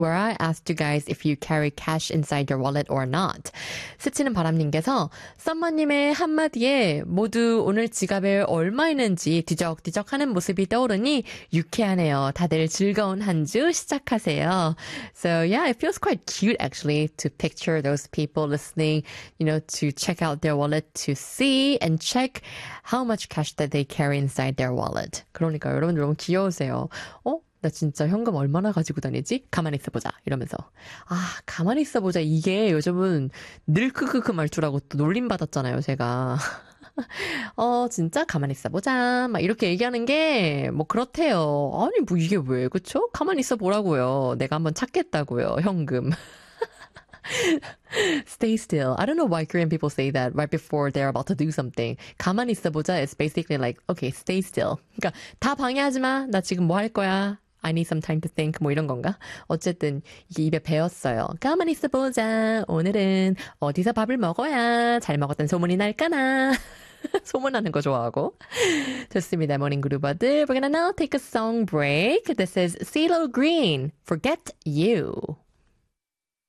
where I asked you guys if you carry cash inside your wallet or not. 스치는 바람님께서 썸머님의 한마디에 모두 오늘 지갑에 얼마 있는지 뒤적뒤적하는 모습이 떠오르니 유쾌하네요. 다들 즐거운 한 주 시작하세요. So yeah, it feels quite cute actually to picture those people listening, you know, to check out their wallet to see and check how much cash that they carry inside their wallet. 그러니까 여러분들 너무 귀여우세요. 나 진짜 현금 얼마나 가지고 다니지? 가만히 있어보자. 이러면서. 가만히 있어보자. 이게 요즘은 늘 크크크 말투라고 또 놀림받았잖아요, 제가. 진짜 가만히 있어보자. 막 이렇게 얘기하는 게 뭐 그렇대요. 아니, 뭐 이게 왜, 그쵸? 가만히 있어보라고요. 내가 한번 찾겠다고요, 현금. Stay still. I don't know why Korean people say that right before they're about to do something. 가만히 있어보자 is basically like, okay, stay still. 그러니까 다 방해하지 마. 나 지금 뭐 할 거야. I need some time to think. 뭐 이런 건가? 어쨌든 이게 입에 배었어요. 가만히 있어보자. 오늘은 어디서 밥을 먹어야 잘 먹었던 소문이 날까나. 소문나는 거 좋아하고. 좋습니다. 모닝 그루버들. We're gonna now take a song break. This is CeeLo Green, Forget You.